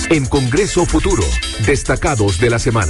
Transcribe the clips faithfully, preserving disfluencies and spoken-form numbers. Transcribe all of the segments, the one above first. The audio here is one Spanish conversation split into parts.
En Congreso Futuro, destacados de la semana.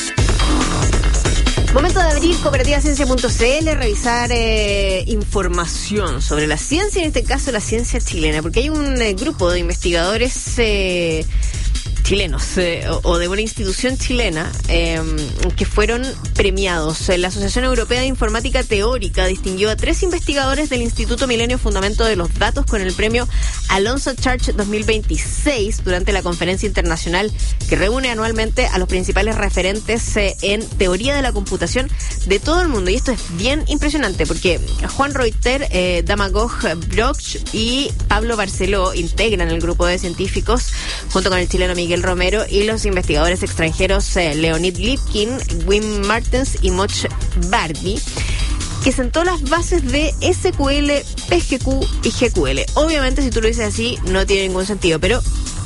Momento de abrir cooperativa ciencia punto c l, revisar eh, información sobre la ciencia, en este caso la ciencia chilena, porque hay un eh, grupo de investigadores eh, chilenos eh, o, o de una institución chilena eh, que fueron premiados. La Asociación Europea de Informática Teórica distinguió a tres investigadores del Instituto Milenio Fundamento de los Datos con el premio Alonso Church dos mil veintiséis durante la conferencia internacional que reúne anualmente a los principales referentes eh, en teoría de la computación de todo el mundo. Y esto es bien impresionante porque Juan Reuter, eh, Damagog Broch y Pablo Barceló integran el grupo de científicos junto con el chileno Miguel Romero y los investigadores extranjeros eh, Leonid Lipkin, Wim Martens y Moch Bardi, que sentó las bases de S Q L, P G Q y G Q L. Obviamente, si tú lo dices así, no tiene ningún sentido, pero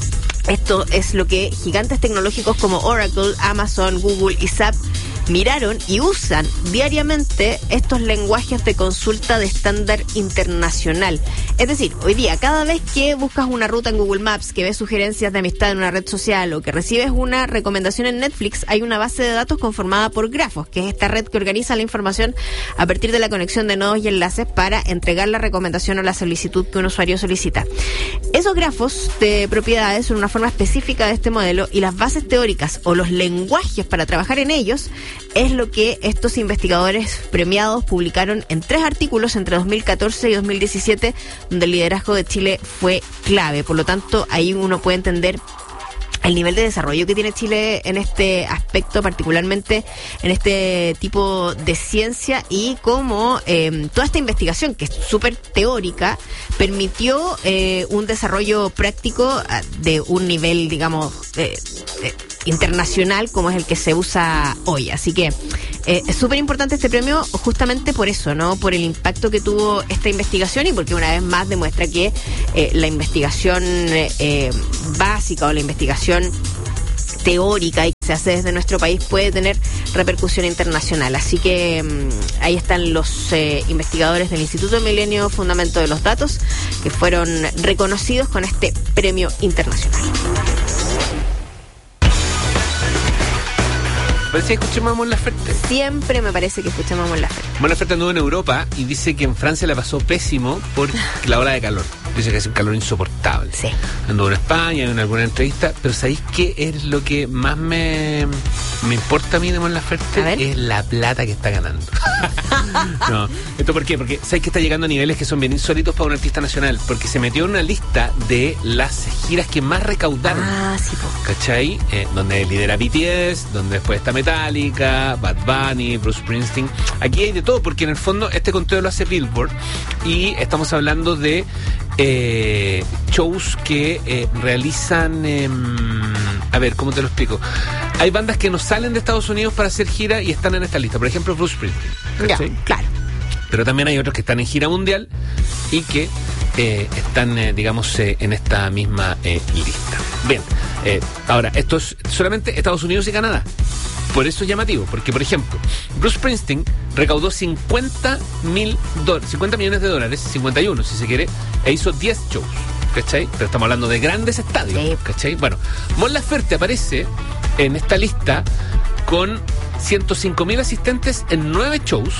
esto es lo que gigantes tecnológicos como Oracle, Amazon, Google y S A P miraron y usan diariamente estos lenguajes de consulta de estándar internacional. Es decir, hoy día, cada vez que buscas una ruta en Google Maps, que ves sugerencias de amistad en una red social o que recibes una recomendación en Netflix, hay una base de datos conformada por grafos, que es esta red que organiza la información a partir de la conexión de nodos y enlaces para entregar la recomendación o la solicitud que un usuario solicita. Esos grafos de propiedades son una forma específica de este modelo y las bases teóricas o los lenguajes para trabajar en ellos es lo que estos investigadores premiados publicaron en tres artículos entre dos mil catorce y dos mil diecisiete, donde el liderazgo de Chile fue clave. Por lo tanto, ahí uno puede entender el nivel de desarrollo que tiene Chile en este aspecto, particularmente en este tipo de ciencia, y cómo eh, toda esta investigación, que es súper teórica, permitió eh, un desarrollo práctico de un nivel, digamos, eh, eh, internacional como es el que se usa hoy. Así que eh, es súper importante este premio justamente por eso, ¿no? Por el impacto que tuvo esta investigación y porque una vez más demuestra que eh, la investigación eh, básica o la investigación teórica y que se hace desde nuestro país puede tener repercusión internacional. Así que mmm, ahí están los eh, investigadores del Instituto Milenio Fundamento de los Datos que fueron reconocidos con este premio internacional. Parece que escuchemos a Mon Laferte. Siempre me parece que escuchamos a Mon Laferte. Mon Laferte anduvo en Europa y dice que en Francia la pasó pésimo por la ola de calor. Dice que es un calor insoportable. Sí. Anduvo en España, en alguna entrevista, pero ¿sabéis qué es lo que más me, me importa a mí de Mon Laferte? Es la plata que está ganando. No, ¿esto por qué? Porque ¿sabéis que está llegando a niveles que son bien insólitos para un artista nacional? Porque se metió en una lista de las giras que más recaudaron. Ah, sí, po. ¿Cachai? Eh, donde lidera B T S, donde después está Metallica, Bad Bunny, Bruce Springsteen. Aquí hay de todo, porque en el fondo este conteo lo hace Billboard y estamos hablando de eh, shows que eh, realizan eh, a ver, ¿cómo te lo explico? Hay bandas que no salen de Estados Unidos para hacer gira y están en esta lista. Por ejemplo, Bruce Springsteen, ¿cachai? Ya, claro. Pero también hay otros que están en gira mundial y que eh, están, eh, digamos, eh, en esta misma eh, lista. Bien, eh, ahora, esto es solamente Estados Unidos y Canadá. Por eso es llamativo, porque, por ejemplo, Bruce Springsteen recaudó cincuenta mil dólares, cincuenta millones de dólares, cincuenta y uno si se quiere, e hizo diez shows, ¿cachai? Pero estamos hablando de grandes estadios, ¿cachai? Bueno, Mon Laferte aparece en esta lista con ciento cinco mil asistentes en nueve shows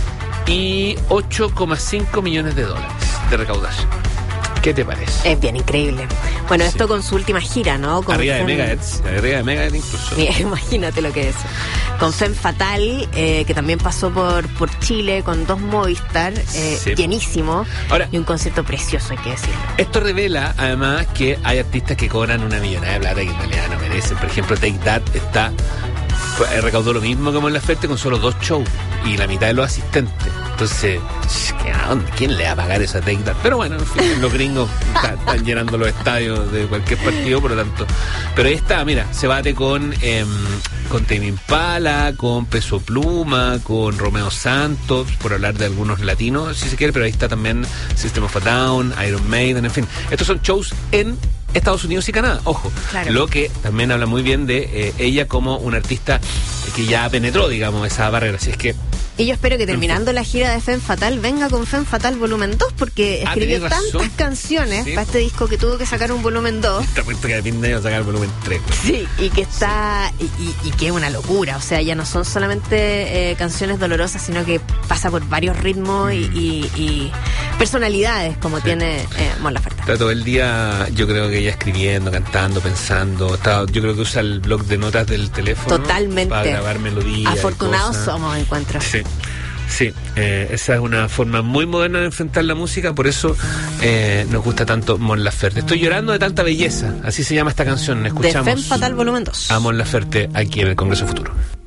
y ocho coma cinco millones de dólares de recaudación. ¿Qué te parece? Es bien increíble. Bueno, Sí. esto con su última gira, ¿no? Con Arriba de Femme- Megadeth, arriba de Megadeth incluso. Mira, imagínate lo que es. Con Femme Fatal, eh, que también pasó por, por Chile, con dos Movistar, eh, Sí. llenísimo. Ahora, y un concierto precioso, hay que decirlo. esto revela, además, que hay artistas que cobran una millonada de plata que en realidad no merecen. Por ejemplo, Take That está eh, recaudó lo mismo que Mon Laferte con solo dos shows y la mitad de los asistentes. Entonces, ¿a dónde? ¿Quién le va a pagar esa Take That? Pero bueno, en fin, los gringos está, están llenando los estadios de cualquier partido, por lo tanto. Pero ahí está, mira, se bate con eh, con Tame Impala, con Peso Pluma, con Romeo Santos, por hablar de algunos latinos, si se quiere, pero ahí está también System of a Down, Iron Maiden, en fin. Estos son shows en Estados Unidos y Canadá, ojo. Claro. Lo que también habla muy bien de eh, ella como una artista que ya penetró, digamos, esa barrera. Así es que Y yo espero que terminando la gira de Femme Fatal venga con Femme Fatal volumen dos, porque Ah, escribió tenés razón. tantas canciones Sí. para este disco que tuvo que sacar un volumen dos. Te apuesto que a fin de año sacar el volumen tres. Sí, y que está y, y, y que es una locura, o sea, ya no son solamente eh, canciones dolorosas, sino que pasa por varios ritmos y, y- y personalidades como tiene eh, Mon Laferte. Está todo el día, yo creo que ella escribiendo, cantando, pensando. Está, yo creo que usa el blog de notas del teléfono. Totalmente. Para grabar melodías. y Afortunados cosas. somos, encuentro. Sí. Sí, eh, esa es una forma muy moderna de enfrentar la música, por eso eh, nos gusta tanto Mon Laferte. Estoy llorando de tanta belleza, así se llama esta canción. De Escuchamos Femme Fatal volumen dos. a Mon Laferte aquí en el Congreso Futuro.